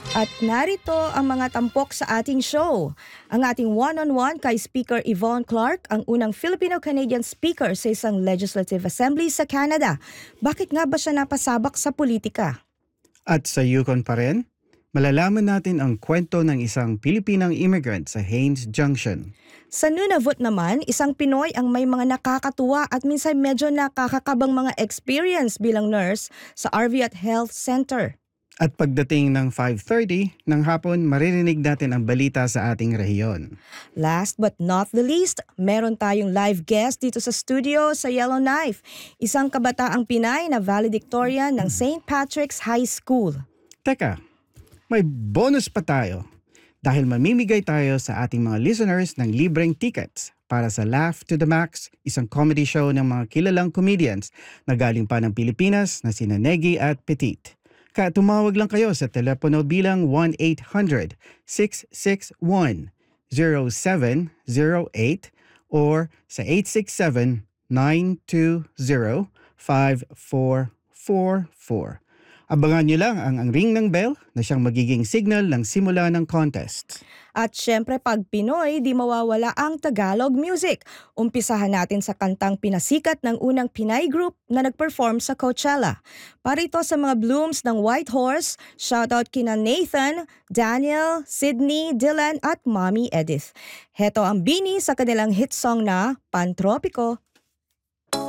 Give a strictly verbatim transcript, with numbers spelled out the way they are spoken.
At narito ang mga tampok sa ating show. Ang ating one-on-one kay Speaker Yvonne Clark, ang unang Filipino-Canadian speaker sa isang Legislative Assembly sa Canada. Bakit nga ba siya napasabak sa politika? At sa Yukon pa rin, malalaman natin ang kwento ng isang Pilipinang immigrant sa Haines Junction. Sa Nunavut naman, isang Pinoy ang may mga nakakatuwa at minsan medyo nakakakabang mga experience bilang nurse sa R V at Health Center. At pagdating ng five thirty ng hapon, maririnig natin ang balita sa ating rehiyon. Last but not the least, meron tayong live guest dito sa studio sa Yellowknife, isang kabataang Pinay na valedictorian ng Saint Patrick's High School. Teka, may bonus pa tayo dahil mamimigay tayo sa ating mga listeners ng libreng tickets para sa Laugh to the Max, isang comedy show ng mga kilalang comedians na galing pa ng Pilipinas na sina Negi at Petit. Kaya tumawag lang kayo sa telepono bilang one eight hundred, six six one, zero seven zero eight or sa eight six seven, nine two zero, five four four four. Abangan nyo lang ang, ang ring ng bell na siyang magiging signal ng simula ng contest. At syempre pag Pinoy, di mawawala ang Tagalog music. Umpisahan natin sa kantang pinasikat ng unang Pinay group na nag-perform sa Coachella. Para ito sa mga blooms ng White Horse, shoutout kina Nathan, Daniel, Sydney, Dylan at Mommy Edith. Heto ang bini sa kanilang hit song na Pantropiko.